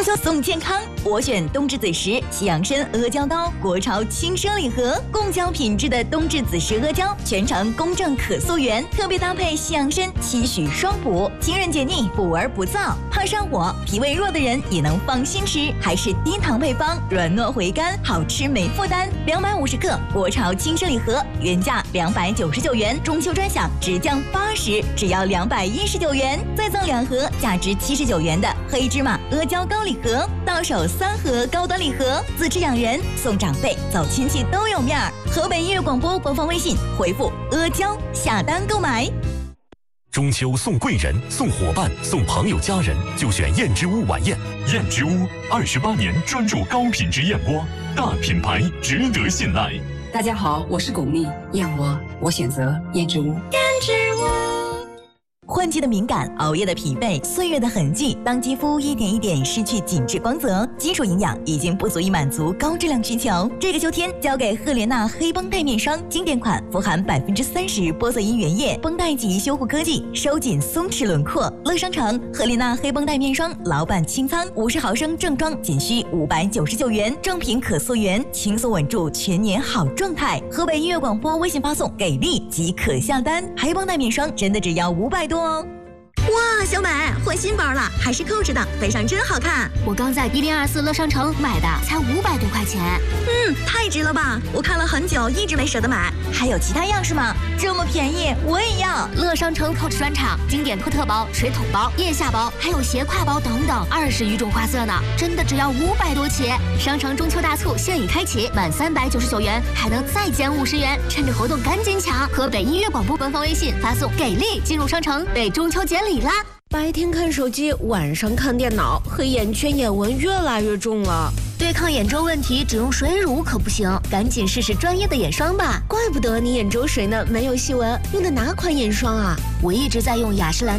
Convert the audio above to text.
中秋送健康，我选冬至子时西洋参阿胶糕，国潮轻奢礼盒，贡胶品质的冬至子时阿胶，全程公正可溯源，特别搭配西洋参，期许双补，清润解腻，补而不燥，怕上火、脾胃弱的人也能放心吃，还是低糖配方，软糯回甘，好吃没负担。250克国潮轻奢礼盒，原价299元，中秋专享直降80，只要219元，再赠2盒价值79元的黑芝麻阿胶糕礼盒，到手3盒高端礼盒，自制养人送长辈走亲戚都有面儿。河北音乐广播官方微信回复阿胶下单购买。 中秋送贵人、送伙伴、送朋友家人，就选燕之屋晚宴。燕之屋28年专注高品质燕窝，大品牌值得信赖。 大家好，我是巩俐，燕窝我选择燕之屋。 燕之屋。换季的敏感，熬夜的疲惫，岁月的痕迹，当肌肤一点一点失去紧致光泽，基础营养已经不足以满足高质量需求。这个秋天交给赫莲娜黑绷带面霜，经典款，富含30%玻色因原液，绷带级修护科技，收紧松弛轮廓。乐商城赫莲娜黑绷带面霜老版清仓，50毫升正装仅需599元，正品可溯源，轻松稳住全年好状态。河北音乐广播微信发送给力即可下单，黑绷带面霜真的只要500多哦。哇，小美换新包了，还是扣着的，背上真好看。 我刚在1024乐商城买的，才500多块钱。 太值了吧！我看了很久，一直没舍得买。还有其他样式吗？这么便宜，我也要。 乐商城Coach专场，经典托特包、水桶包、腋下包，还有斜挎包等等，20余种花色呢，真的只要500多起。商城中秋大促现已开启，满399元还能再减50元，趁着活动赶紧抢！河北音乐广播官方微信发送给力进入商城，为中秋节礼啦！ 白天看手机，晚上看电脑，黑眼圈、眼纹越来越重了。 对抗眼周问题，只用水乳可不行，赶紧试试专业的眼霜吧。 怪不得你眼周水呢，没有细纹，用的哪款眼霜啊？ 我一直在用雅诗兰